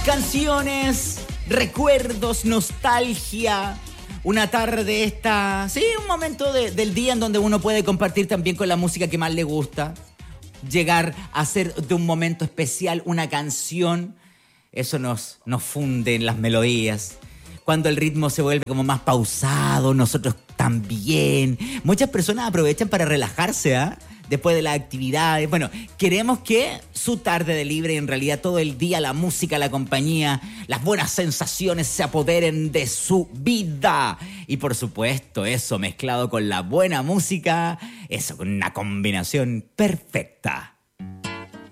Canciones, recuerdos, nostalgia. Una tarde esta, sí, un momento del día en donde uno puede compartir también con la música que más le gusta. Llegar a hacer de un momento especial una canción. Eso nos funde en las melodías. Cuando el ritmo se vuelve como más pausado, nosotros también. Muchas personas aprovechan para relajarse, ¿ah? Después de las actividades. Bueno, queremos que su tarde de libre, en realidad todo el día, la música, la compañía, las buenas sensaciones se apoderen de su vida. Y por supuesto, eso mezclado con la buena música, eso con una combinación perfecta.